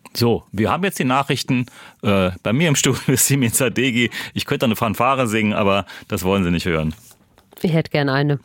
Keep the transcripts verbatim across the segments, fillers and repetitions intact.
So, wir haben jetzt die Nachrichten. Äh, bei mir im Studio ist Simin Zadegi. Ich könnte eine Fanfare singen, aber das wollen Sie nicht hören. Ich hätte gerne eine.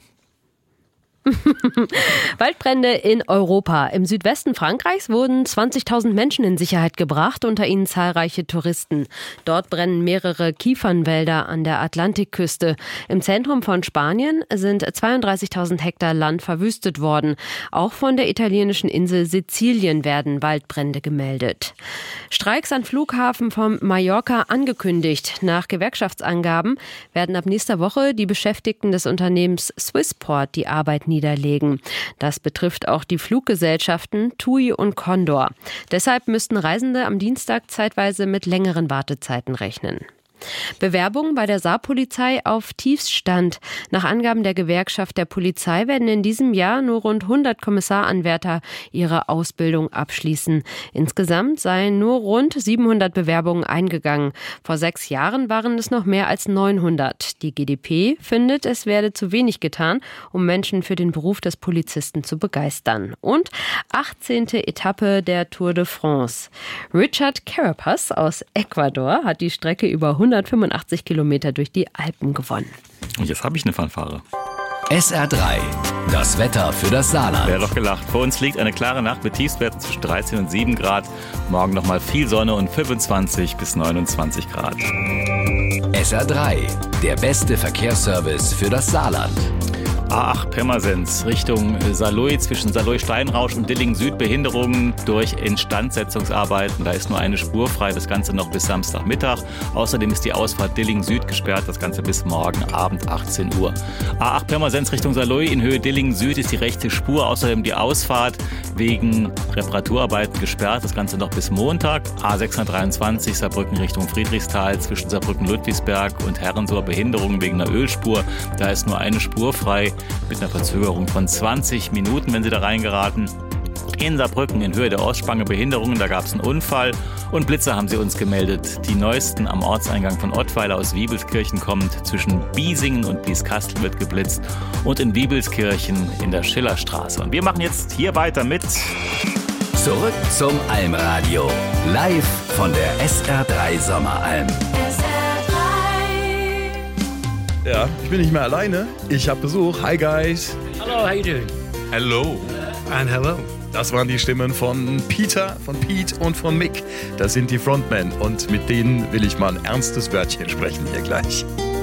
Waldbrände in Europa. Im Südwesten Frankreichs wurden zwanzigtausend Menschen in Sicherheit gebracht, unter ihnen zahlreiche Touristen. Dort brennen mehrere Kiefernwälder an der Atlantikküste. Im Zentrum von Spanien sind zweiunddreißigtausend Hektar Land verwüstet worden. Auch von der italienischen Insel Sizilien werden Waldbrände gemeldet. Streiks an Flughafen von Mallorca angekündigt. Nach Gewerkschaftsangaben werden ab nächster Woche die Beschäftigten des Unternehmens Swissport die Arbeit niederlegen. Das betrifft auch die Fluggesellschaften TUI und Condor. Deshalb müssten Reisende am Dienstag zeitweise mit längeren Wartezeiten rechnen. Bewerbungen bei der Saarpolizei auf Tiefstand. Nach Angaben der Gewerkschaft der Polizei werden in diesem Jahr nur rund hundert Kommissaranwärter ihre Ausbildung abschließen. Insgesamt seien nur rund siebenhundert Bewerbungen eingegangen. Vor sechs Jahren waren es noch mehr als neunhundert. Die G d P findet, es werde zu wenig getan, um Menschen für den Beruf des Polizisten zu begeistern. Und achtzehnte Etappe der Tour de France. Richard Carapaz aus Ecuador hat die Strecke über hundertfünfundachtzig Kilometer durch die Alpen gewonnen. Und jetzt habe ich eine Fanfare. S R drei, das Wetter für das Saarland. Wer hat doch gelacht. Vor uns liegt eine klare Nacht mit Tiefstwerten zwischen dreizehn und sieben Grad. Morgen nochmal viel Sonne und fünfundzwanzig bis neunundzwanzig Grad. S R drei, der beste Verkehrsservice für das Saarland. A acht Pirmasens Richtung Saarlouis, zwischen Saarlouis-Steinrausch und Dillingen-Süd Behinderungen durch Instandsetzungsarbeiten. Da ist nur eine Spur frei, das Ganze noch bis Samstagmittag. Außerdem ist die Ausfahrt Dillingen-Süd gesperrt, das Ganze bis morgen Abend achtzehn Uhr. A acht Pirmasens Richtung Saarlouis in Höhe Dillingen-Süd ist die rechte Spur. Außerdem die Ausfahrt wegen Reparaturarbeiten gesperrt, das Ganze noch bis Montag. A sechshundertdreiundzwanzig Saarbrücken Richtung Friedrichsthal zwischen Saarbrücken-Ludwigsberg und Herrensohr Behinderungen wegen einer Ölspur. Da ist nur eine Spur frei, mit einer Verzögerung von zwanzig Minuten, wenn Sie da reingeraten. In Saarbrücken in Höhe der Ostspange Behinderungen, da gab es einen Unfall und Blitze haben sie uns gemeldet. Die neuesten am Ortseingang von Ottweiler aus Wiebelskirchen kommt. Zwischen Biesingen und Bieskastel wird geblitzt und in Wiebelskirchen in der Schillerstraße. Und wir machen jetzt hier weiter mit Zurück zum Almradio. Live von der S R drei Sommeralm. Ja, ich bin nicht mehr alleine. Ich habe Besuch. Hi, guys. Hello, how you doing? Hello. And hello. Das waren die Stimmen von Peter, von Pete und von Mick. Das sind die Frontmen und mit denen will ich mal ein ernstes Wörtchen sprechen hier gleich.